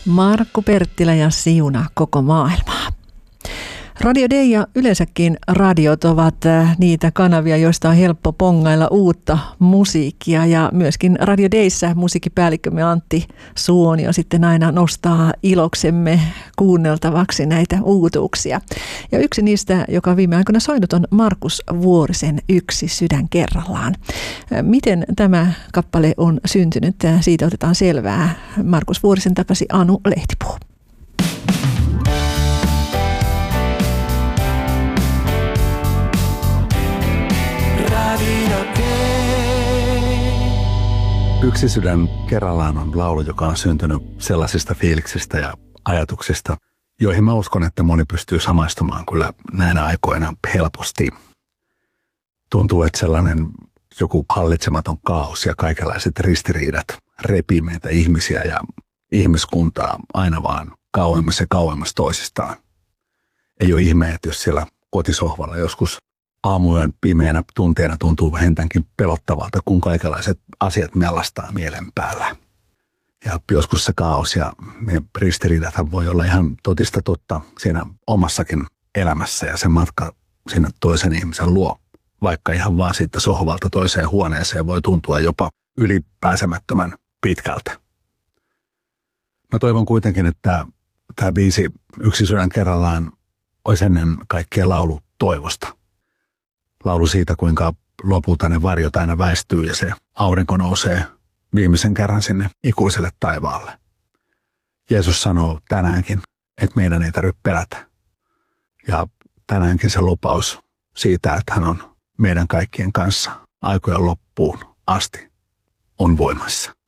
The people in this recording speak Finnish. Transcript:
Markku Perttilä ja siunaa koko maailmaa. Radio Day ja yleensäkin radiot ovat niitä kanavia, joista on helppo pongailla uutta musiikkia. Ja myöskin Radio Dayssä musiikkipäällikkömme Antti Suonio sitten aina nostaa iloksemme kuunneltavaksi näitä uutuuksia. Ja yksi niistä, joka viime aikoina soinut, on Markus Vuorisen Yksi sydän kerrallaan. Miten tämä kappale on syntynyt? Siitä otetaan selvää. Markus Vuorisen tapasi Anu Lehtipuu. Yksi sydän kerrallaan on laulu, joka on syntynyt sellaisista fiiliksistä ja ajatuksista, joihin mä uskon, että moni pystyy samaistumaan kyllä näinä aikoina helposti. Tuntuu, että sellainen joku hallitsematon kaos ja kaikenlaiset ristiriidat repii meitä ihmisiä ja ihmiskuntaa aina vaan kauemmas ja kauemmas toisistaan. Ei ole ihme, että jos siellä kotisohvalla joskus aamuyön pimeänä tunteena tuntuu vähintäänkin pelottavalta, kun kaikenlaiset asiat mellastaa mielen päällä. Ja joskus se kaos ja ristiriidathan voi olla ihan totista totta siinä omassakin elämässä ja se matka sinne toisen ihmisen luo. Vaikka ihan vaan siitä sohvalta toiseen huoneeseen voi tuntua jopa ylipääsemättömän pitkältä. Mä toivon kuitenkin, että tämä biisi Yksi sydän kerrallaan olisi ennen kaikkea laulu toivosta. Laulu siitä, kuinka lopulta ne varjot aina väistyy ja se aurinko nousee viimeisen kerran sinne ikuiselle taivaalle. Jeesus sanoo tänäänkin, että meidän ei tarvitse pelätä. Ja tänäänkin se lupaus siitä, että hän on meidän kaikkien kanssa aikojen loppuun asti on voimassa.